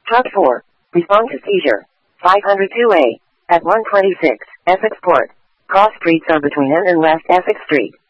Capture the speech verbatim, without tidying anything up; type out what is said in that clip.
Truck four. Respond to seizure. five oh two A. At one twenty-six, Essex Port. Cross streets are between N and West Essex Street.